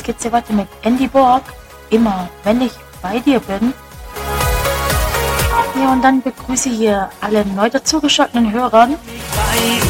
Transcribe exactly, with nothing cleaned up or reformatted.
geht's hier weiter mit Andy Borg. Immer, wenn ich bei dir bin. Ja, und dann begrüße ich hier alle neu dazugeschalteten Hörern.